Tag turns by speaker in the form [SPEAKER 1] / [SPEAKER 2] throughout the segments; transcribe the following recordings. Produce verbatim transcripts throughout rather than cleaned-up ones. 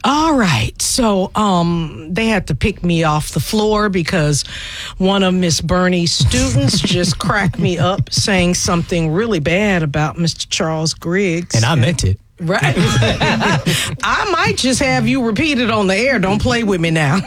[SPEAKER 1] All right. So um, they had to pick me off the floor because one of Miss Bernie's students just cracked me up saying something really bad about Mister Charles Griggs.
[SPEAKER 2] And I meant it.
[SPEAKER 1] Right. I might just have you repeat it on the air. Don't play with me now.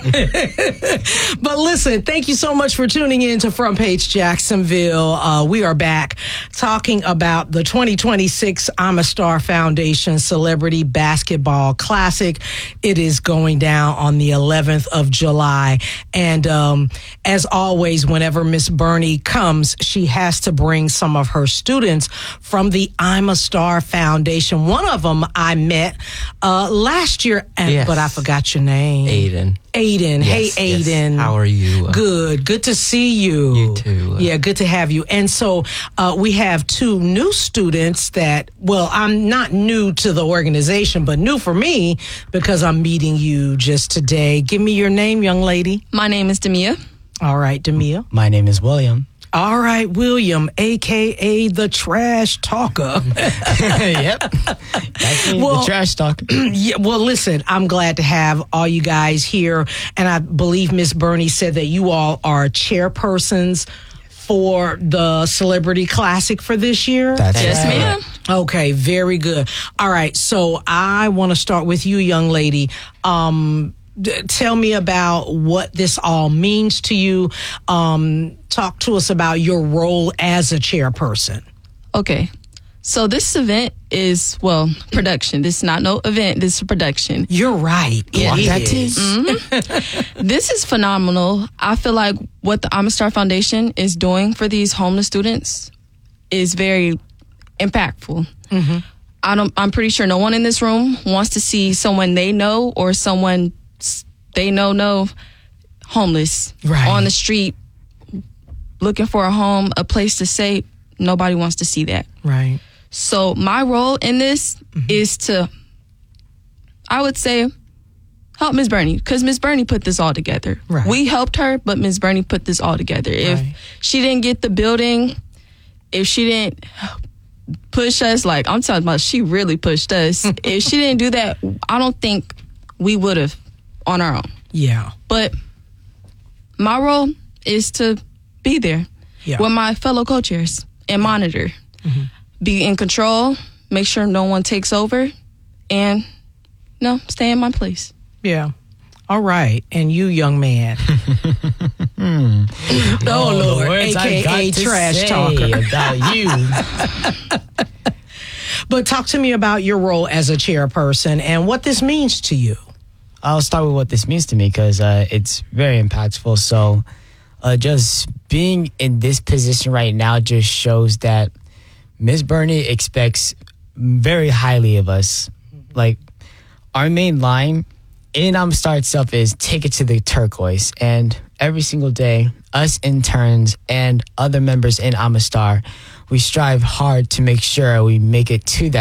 [SPEAKER 1] But listen, thank you so much for tuning in to Front Page Jacksonville. Uh, we are back talking about the twenty twenty-six I'm a Star Foundation Celebrity Basketball Classic. It is going down on the eleventh of July. And um, as always, whenever Miss Bernie comes, she has to bring some of her students from the I'm a Star Foundation. One of them I met uh, last year, and,
[SPEAKER 3] yes.
[SPEAKER 1] but I forgot your name.
[SPEAKER 3] Aiden.
[SPEAKER 1] Aiden.
[SPEAKER 3] Yes,
[SPEAKER 1] hey,
[SPEAKER 3] yes.
[SPEAKER 1] Aiden.
[SPEAKER 3] How are you?
[SPEAKER 1] Good. Good to see you.
[SPEAKER 3] You too.
[SPEAKER 1] Yeah, good to have you. And so uh, we have two new students that, well, I'm not new to the organization, but new for me because I'm meeting you just today. Give me your name, young lady.
[SPEAKER 4] My name is Demia.
[SPEAKER 1] All right, Demia.
[SPEAKER 2] My name is William.
[SPEAKER 1] All right, William, a k a the trash talker.
[SPEAKER 2] Yep. That's me,
[SPEAKER 1] Well,
[SPEAKER 2] the trash talker.
[SPEAKER 1] Yeah, well, listen, I'm glad to have all you guys here. And I believe Miss Bernie said that you all are chairpersons for the Celebrity Classic for this year.
[SPEAKER 2] That's
[SPEAKER 4] Yes,
[SPEAKER 2] right.
[SPEAKER 4] ma'am.
[SPEAKER 1] Okay, very good. All right, so I want to start with you, young lady. Um, d- tell me about what this all means to you. Um, talk to us about your role as a chairperson.
[SPEAKER 4] Okay. So this event is, well, production. This is not no event. This is production.
[SPEAKER 1] You're right.
[SPEAKER 4] Yeah.
[SPEAKER 1] It
[SPEAKER 2] That
[SPEAKER 1] is.
[SPEAKER 4] Mm-hmm. This is phenomenal. I feel like what the I'm a Star Foundation is doing for these homeless students is very impactful.
[SPEAKER 1] Mm-hmm.
[SPEAKER 4] I don't, I'm pretty sure no one in this room wants to see someone they know or someone s- they know know homeless
[SPEAKER 1] Right.
[SPEAKER 4] on the street looking for a home, a place to stay. Nobody wants to see that.
[SPEAKER 1] Right.
[SPEAKER 4] So my role in this is to, I would say, help Miss Bernie, because Miss Bernie put this all together.
[SPEAKER 1] Right.
[SPEAKER 4] We helped her, but Miss Bernie put this all together. If
[SPEAKER 1] Right.
[SPEAKER 4] she didn't get the building, if she didn't push us, like I'm talking about, she really pushed us. If she didn't do that, I don't think we would have on our own.
[SPEAKER 1] Yeah.
[SPEAKER 4] But my role is to be there
[SPEAKER 1] Yeah.
[SPEAKER 4] with my fellow co-chairs and monitor, be in control, make sure no one takes over, and no, stay in my place.
[SPEAKER 1] Yeah. All right. And you, young man.
[SPEAKER 2] Hmm.
[SPEAKER 1] Oh, Lord.
[SPEAKER 2] Words I got
[SPEAKER 1] A K A
[SPEAKER 2] to
[SPEAKER 1] trash
[SPEAKER 2] say
[SPEAKER 1] talker.
[SPEAKER 2] about you.
[SPEAKER 1] But talk to me about your role as a chairperson and what this means to you.
[SPEAKER 2] I'll start with what this means to me because uh, it's very impactful. So uh, just being in this position right now just shows that Miss Bernie expects very highly of us. Like, our main line in I'm a Star itself is take it to the turquoise. And every single day, us interns and other members in I'm a Star, we strive hard to make sure we make it to that